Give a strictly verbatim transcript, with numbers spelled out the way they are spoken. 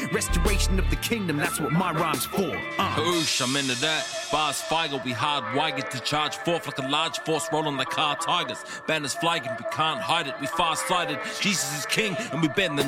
Restoration of the kingdom, that's what my rhyme's for. Uh. Oosh, I'm into that. Bars Feigl, we hard-wired to charge forth like a large force rolling like car tigers. Banners flagging, we can't hide it, we far-sighted. Jesus is king, and we bend the